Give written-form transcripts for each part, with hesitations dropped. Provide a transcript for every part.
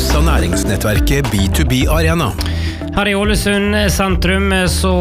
presenteres av næringsnettverket B2B Arena. Her I Ålesund sentrum så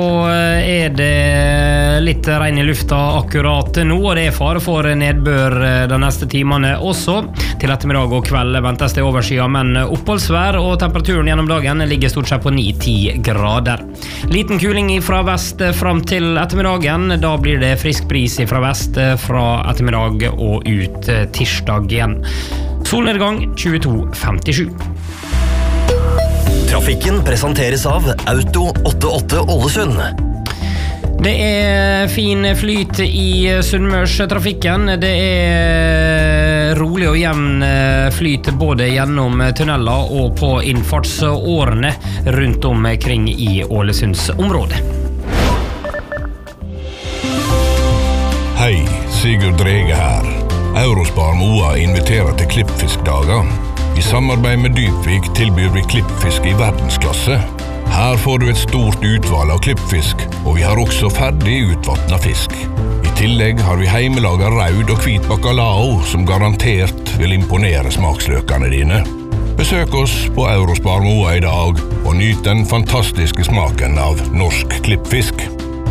det litt regn I lufta akkurat nå, og det fare for nedbør de neste timene også. Til ettermiddag og kveld ventes det overskyet, men oppholdsvær, og temperaturen gjennom dagen ligger stort sett på 9-10 grader. Liten kuling fra vest fram til ettermiddagen, da blir det frisk bris fra vest fra ettermiddag og ut tirsdag igjen. Solnedgang 22,57. Trafikken presenteres av Auto 88 Ålesund. Det fin flyt I Sunnmørstrafikken. Det rolig og jevn flyt både gjennom tunneler og på innfartsårene rundt omkring I Ålesundsområdet. Hei, Sigurd Drege her. Eurospar Moa inviterer til klippfiskdager. I samarbeid med Dypvik tilbyr vi klippfisk I verdensklasse. Her får du et stort utvalg av klippfisk, og vi har også ferdig utvattnet fisk. I tillegg har vi heimelaget raud og hvit bacalao, som garantert vil imponere smaksløkene dine. Besøk oss på Eurospar Moa I dag, og nyt den fantastiske smaken av norsk klippfisk.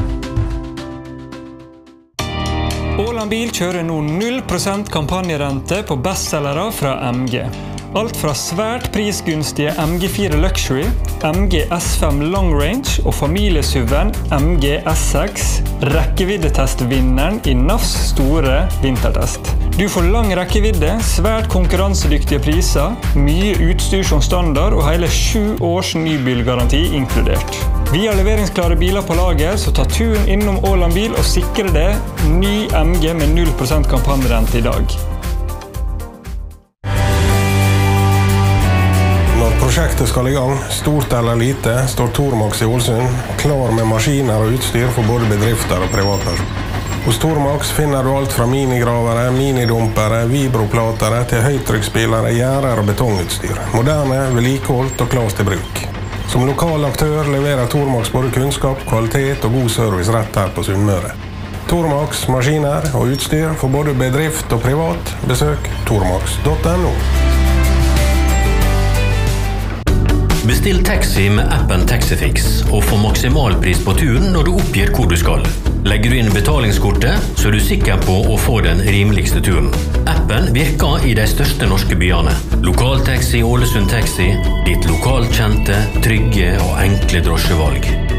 Åland Bil kjører nå 0% kampanjerente på bestsellere fra MG. Alt fra svært prisgunstige MG4 Luxury, MG S5 Long Range og familiesuven MG S6, rekkeviddetestvinneren I NAFs store vintertest. Du får lang rekkevidde, svært konkurransedyktige priser, mye utstyr som standard og hele 7 års nybilgaranti inkludert. Vi har leveringsklare biler på lager, så ta turen innom Åland Bil og sikre det ny MG med 0% kampanjerente I dag. Prosjektet skal I gang, stort eller lite, står Tormax I Ålesund, klar med maskiner og utstyr for både bedrifter og privatpersoner. Hos Tormax finner du alt fra minigravere, minidumpere, vibroplatere til høytrykksspillere, gjerder og betongutstyr. Moderne, vedlikeholdt og klart til bruk. Som lokal aktør leverer Tormax både kunnskap, kvalitet og god service rett her på Sunnmøre. Tormax, maskiner og utstyr for både bedrift og privat. Besøk tormax.no. Bestill taxi med appen Taxifix og få maksimalpris på turen når du oppgir hvor du skal. Legger du inn betalingskortet, så du sikker på å få den rimeligste turen. Appen virker I de største norske byene. Lokaltaxi Ålesund Taxi, ditt lokalkjente, trygge og enkle drosjevalg.